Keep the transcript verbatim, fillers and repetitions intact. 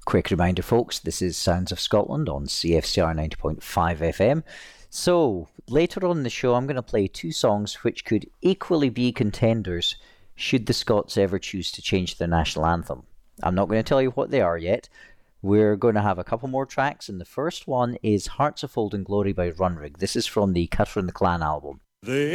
Quick reminder, folks, this is Sounds of Scotland on C F C R ninety point five F M. So, later on in the show, I'm going to play two songs which could equally be contenders should the Scots ever choose to change their national anthem. I'm not going to tell you what they are yet. We're going to have a couple more tracks, and the first one is Hearts of Old and Glory by Runrig. This is from the Cutter and the Clan album. The